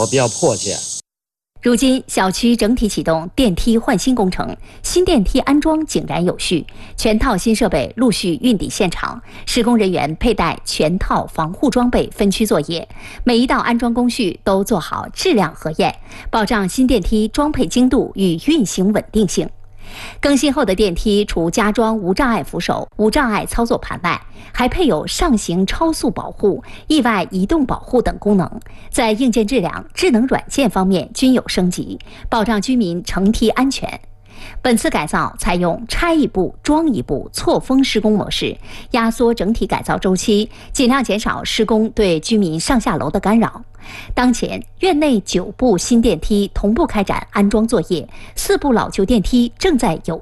我比较迫切。 如今，小区整体启动电梯换新工程，新电梯安装井然有序，全套新设备陆续运抵现场，施工人员佩戴全套防护装备分区作业，每一道安装工序都做好质量核验，保障新电梯装配精度与运行稳定性。更新后的电梯除加装无障碍扶手、无障碍操作盘外，还配有上行超速保护、意外移动保护等功能，在硬件质量、智能软件方面均有升级，保障居民乘梯安全。本次改造采用拆一步装一步错峰施工模式，压缩整体改造周期，尽量减少施工对居民上下楼的干扰。当前，院内9部新电梯同步开展安装作业，4部老旧电梯正在有